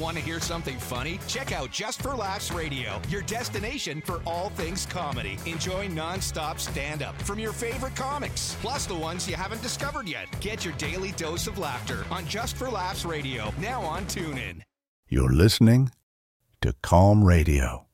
Want to hear something funny? Check out Just for Laughs Radio, your destination for all things comedy. Enjoy non-stop stand-up from your favorite comics, plus the ones you haven't discovered yet. Get your daily dose of laughter on Just for Laughs Radio, now on TuneIn. You're listening to Calm Radio.